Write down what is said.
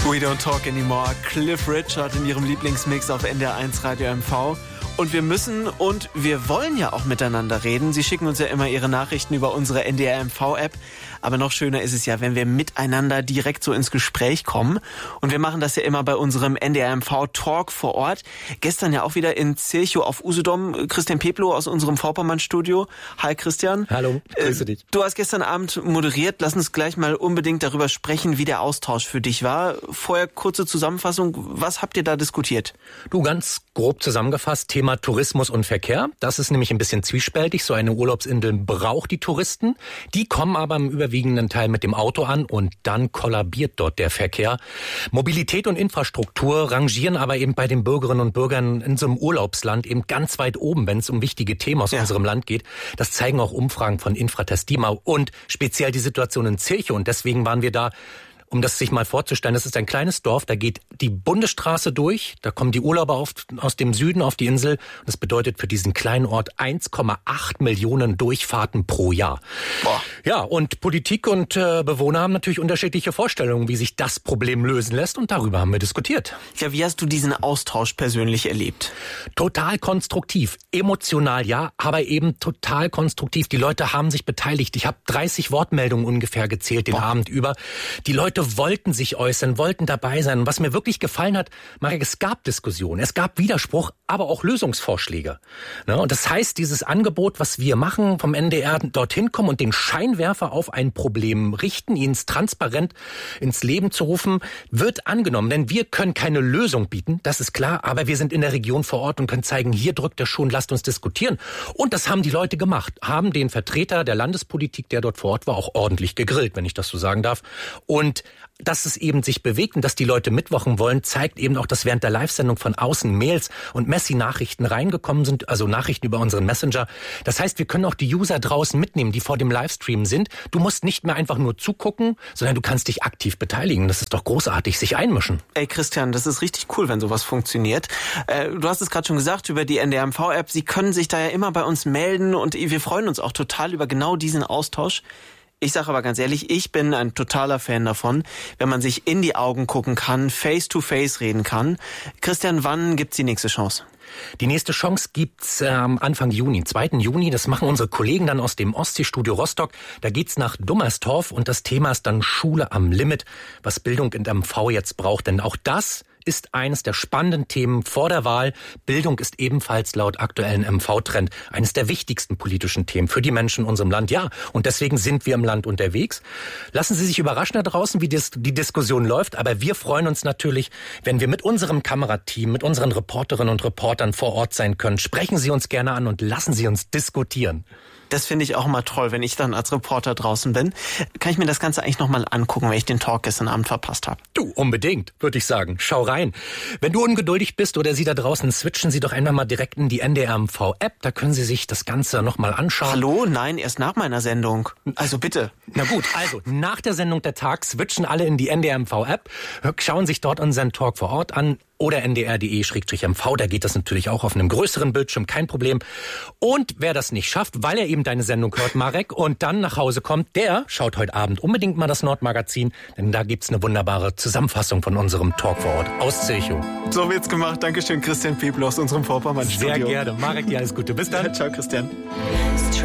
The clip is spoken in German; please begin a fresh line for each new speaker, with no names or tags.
We Don't Talk Anymore, Cliff Richard in ihrem Lieblingsmix auf NDR1 Radio MV. Und wir müssen und wir wollen ja auch miteinander reden. Sie schicken uns ja immer Ihre Nachrichten über unsere NDR MV-App. Aber noch schöner ist es ja, wenn wir miteinander direkt so ins Gespräch kommen. Und wir machen das ja immer bei unserem NDR MV-Talk vor Ort. Gestern ja auch wieder in Zirchow auf Usedom. Christian Peplow aus unserem Vorpommern-Studio. Hi Christian.
Hallo, grüße dich.
Du hast gestern Abend moderiert. Lass uns gleich mal unbedingt darüber sprechen, wie der Austausch für dich war. Vorher kurze Zusammenfassung. Was habt ihr da diskutiert?
Du, ganz grob zusammengefasst, Thema Tourismus und Verkehr. Das ist nämlich ein bisschen zwiespältig. So eine Urlaubsinsel braucht die Touristen. Die kommen aber im überwiegenden Teil mit dem Auto an und dann kollabiert dort der Verkehr. Mobilität und Infrastruktur rangieren aber eben bei den Bürgerinnen und Bürgern in so einem Urlaubsland eben ganz weit oben, wenn es um wichtige Themen aus unserem Land geht. Das zeigen auch Umfragen von Infratest DIMAP und speziell die Situation in Zirchow. Und deswegen waren wir da, um das sich mal vorzustellen, das ist ein kleines Dorf, da geht die Bundesstraße durch, da kommen die Urlauber aus dem Süden auf die Insel. Und das bedeutet für diesen kleinen Ort 1,8 Millionen Durchfahrten pro Jahr.
Boah.
Ja, und Politik und Bewohner haben natürlich unterschiedliche Vorstellungen, wie sich das Problem lösen lässt. Und darüber haben wir diskutiert.
Ja, wie hast du diesen Austausch persönlich erlebt?
Total konstruktiv, emotional ja, aber eben total konstruktiv. Die Leute haben sich beteiligt. Ich habe 30 Wortmeldungen ungefähr gezählt den Abend über. Die Leute wollten sich äußern, wollten dabei sein. Und was mir wirklich gefallen hat, Marek, es gab Diskussionen, es gab Widerspruch, aber auch Lösungsvorschläge. Und das heißt, dieses Angebot, was wir machen vom NDR, dorthin kommen und den Scheinwerfer auf ein Problem richten, ihn transparent ins Leben zu rufen, wird angenommen. Denn wir können keine Lösung bieten, das ist klar, aber wir sind in der Region vor Ort und können zeigen, hier drückt der Schuh, lasst uns diskutieren. Und das haben die Leute gemacht, haben den Vertreter der Landespolitik, der dort vor Ort war, auch ordentlich gegrillt, wenn ich das so sagen darf. Und dass es eben sich bewegt und dass die Leute mitwachen wollen, zeigt eben auch, dass während der Live-Sendung von außen Mails und Messi-Nachrichten reingekommen sind, also Nachrichten über unseren Messenger. Das heißt, wir können auch die User draußen mitnehmen, die vor dem Livestream sind. Du musst nicht mehr einfach nur zugucken, sondern du kannst dich aktiv beteiligen. Das ist doch großartig, sich einmischen.
Ey Christian, das ist richtig cool, wenn sowas funktioniert. Du hast es gerade schon gesagt über die NDR MV-App. Sie können sich da ja immer bei uns melden und wir freuen uns auch total über genau diesen Austausch. Ich sage aber ganz ehrlich, ich bin ein totaler Fan davon, wenn man sich in die Augen gucken kann, face-to-face reden kann. Christian, wann gibt's die nächste Chance?
Die nächste Chance gibt's Anfang Juni, 2. Juni. Das machen unsere Kollegen dann aus dem Ostseestudio Rostock. Da geht's nach Dummerstorf und das Thema ist dann Schule am Limit, was Bildung in MV jetzt braucht. Denn auch das ist eines der spannenden Themen vor der Wahl. Bildung ist ebenfalls laut aktuellen MV-Trend eines der wichtigsten politischen Themen für die Menschen in unserem Land. Ja, und deswegen sind wir im Land unterwegs. Lassen Sie sich überraschen da draußen, wie die Diskussion läuft. Aber wir freuen uns natürlich, wenn wir mit unserem Kamerateam, mit unseren Reporterinnen und Reportern vor Ort sein können. Sprechen Sie uns gerne an und lassen Sie uns diskutieren.
Das finde ich auch immer toll, wenn ich dann als Reporter draußen bin. Kann ich mir das Ganze eigentlich nochmal angucken, wenn ich den Talk gestern Abend verpasst habe?
Du, unbedingt, würde ich sagen. Schau rein. Wenn du ungeduldig bist oder Sie da draußen, switchen Sie doch einfach mal direkt in die NDR MV-App. Da können Sie sich das Ganze nochmal anschauen.
Hallo? Nein, erst nach meiner Sendung. Also bitte.
Na gut, also nach der Sendung der Tag switchen alle in die NDR MV-App, schauen sich dort unseren Talk vor Ort an. Oder ndr.de/mv, da geht das natürlich auch auf einem größeren Bildschirm, kein Problem. Und wer das nicht schafft, weil er eben deine Sendung hört, Marek, und dann nach Hause kommt, der schaut heute Abend unbedingt mal das Nordmagazin, denn da gibt's eine wunderbare Zusammenfassung von unserem Talk vor Ort aus Zirchow.
So wird's gemacht. Dankeschön, Christian Peplow aus unserem Vorpommern-Studio.
Sehr gerne. Marek, dir alles Gute. Bis dann.
Ciao, Christian.